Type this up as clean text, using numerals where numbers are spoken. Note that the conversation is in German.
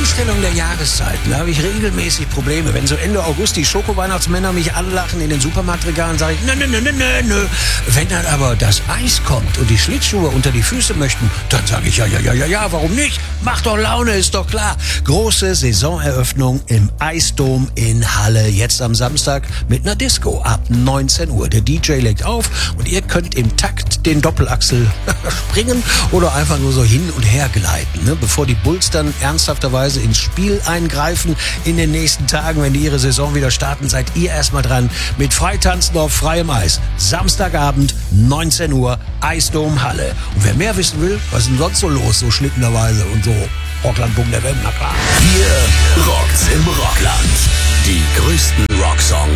Umstellung der Jahreszeiten, da habe ich regelmäßig Probleme. Wenn so Ende August die Schoko-Weihnachtsmänner mich anlachen in den Supermarktregalen, sage ich, nö. Wenn dann aber das Eis kommt und die Schlittschuhe unter die Füße möchten, dann sage ich, ja, warum nicht? Macht doch Laune, ist doch klar. Große Saisoneröffnung im Eisdom in Halle, jetzt am Samstag mit einer Disco ab 19 Uhr. Der DJ legt auf und ihr könnt im Takt den Doppelachsel springen oder einfach nur so hin und her gleiten, ne? Bevor die Bulls dann ernsthafterweise ins Spiel eingreifen in den nächsten Tagen, wenn die ihre Saison wieder starten, seid ihr erstmal dran mit Freitanzen auf freiem Eis. Samstagabend, 19 Uhr, Eisdom Halle. Und wer mehr wissen will, was ist denn sonst so los, so schlittenerweise und so Rockland.fm, na klar. Hier rockt's im Rockland. Die größten Rocksongs